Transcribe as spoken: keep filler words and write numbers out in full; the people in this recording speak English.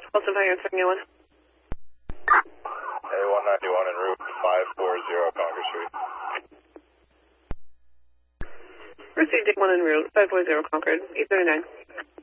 Also fire answering you one. A one ninety-one en route five four zero Congress Street. Received A one en route five four zero Concord, eight thirty-nine.